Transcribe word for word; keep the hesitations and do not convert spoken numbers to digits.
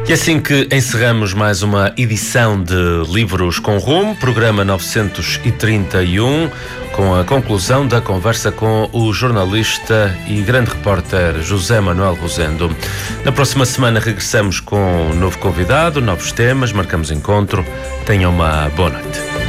E assim que encerramos mais uma edição de Livros com Rumo, programa novecentos e trinta e um, com a conclusão da conversa com o jornalista e grande repórter José Manuel Rosendo. Na próxima semana regressamos com um novo convidado, novos temas, marcamos encontro. Tenham uma boa noite.